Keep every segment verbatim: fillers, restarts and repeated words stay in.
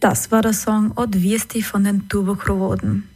Das war der Song Odviesti von den Turbokrovoden.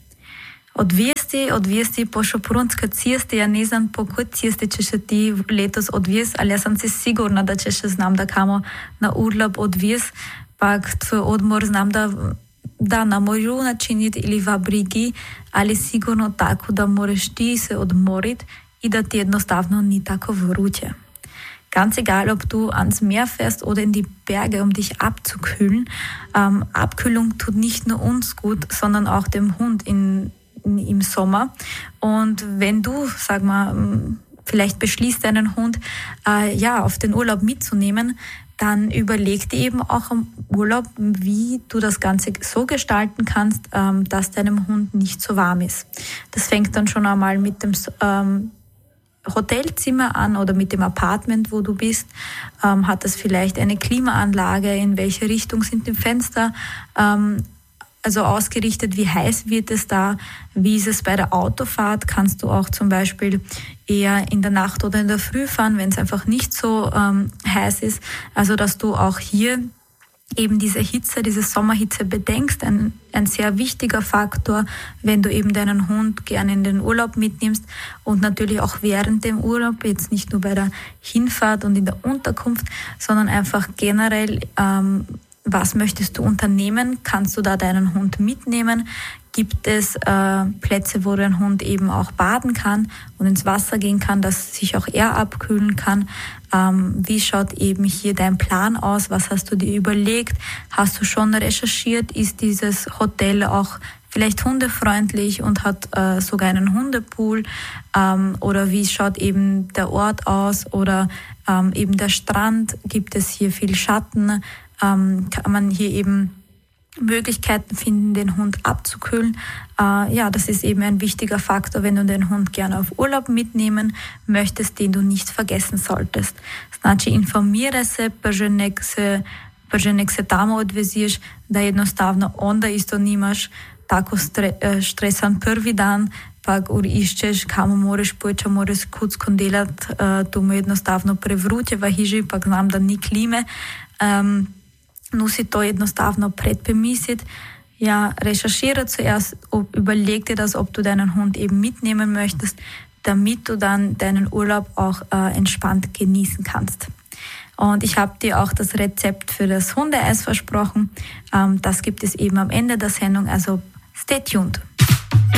Odviesti, odviesti, pošo prunska cijesti, ja ne znam po kod cijesti ćeš se ti letos odvijes, ali ja sam si sigurna da ćeš znam da kamo na urlaub odvijes, pak tvoj odmor znam da da na moru načiniti ili v abrigi, ali sigurno tako da moraš ti se odmorit i da ti jednostavno ni tako vruće. Ganz egal, ob du ans Meer fährst oder in die Berge, um dich abzukühlen. Ähm, Abkühlung tut nicht nur uns gut, sondern auch dem Hund in, in, im Sommer. Und wenn du, sag mal, vielleicht beschließt, deinen Hund äh, ja, auf den Urlaub mitzunehmen, dann überleg dir eben auch im Urlaub, wie du das Ganze so gestalten kannst, ähm, dass deinem Hund nicht so warm ist. Das fängt dann schon einmal mit dem ähm, Hotelzimmer an oder mit dem Apartment, wo du bist. Ähm, hat das vielleicht eine Klimaanlage? In welche Richtung sind die Fenster? Ähm, also ausgerichtet, wie heiß wird es da? Wie ist es bei der Autofahrt? Kannst du auch zum Beispiel eher in der Nacht oder in der Früh fahren, wenn es einfach nicht so ähm, heiß ist? Also dass du auch hier eben diese Hitze, diese Sommerhitze bedenkst, ein, ein sehr wichtiger Faktor, wenn du eben deinen Hund gerne in den Urlaub mitnimmst und natürlich auch während dem Urlaub, jetzt nicht nur bei der Hinfahrt und in der Unterkunft, sondern einfach generell, ähm, was möchtest du unternehmen? Kannst du da deinen Hund mitnehmen? Gibt es äh, Plätze, wo dein Hund eben auch baden kann und ins Wasser gehen kann, dass sich auch er abkühlen kann? Ähm, wie schaut eben hier dein Plan aus? Was hast du dir überlegt? Hast du schon recherchiert? Ist dieses Hotel auch vielleicht hundefreundlich und hat äh, sogar einen Hundepool? Ähm, oder wie schaut eben der Ort aus? Oder ähm, eben der Strand? Gibt es hier viel Schatten? Ähm, kann man hier eben Möglichkeiten finden, den Hund abzukühlen. Äh, ja, das ist eben ein wichtiger Faktor, wenn du den Hund gerne auf Urlaub mitnehmen möchtest, den du nicht vergessen solltest. Znači, informiraj se, pa že nek se, pa že nek se tamo odveziš, da jednostavno onda isto nimaš tako stre, stresan prvi dan, pa iščeš, kamo moraš poći, a moraš kucko delati, uh, to mu jednostavno prevruće v hiži, pa znam, da ni klime. Um, Nur si to jednostavno predbemisliti. Ja, recherchiere zuerst, ob, überleg dir das, ob du deinen Hund eben mitnehmen möchtest, damit du dann deinen Urlaub auch äh, entspannt genießen kannst. Und ich habe dir auch das Rezept für das Hundeeis versprochen. Ähm, das gibt es eben am Ende der Sendung, also stay tuned.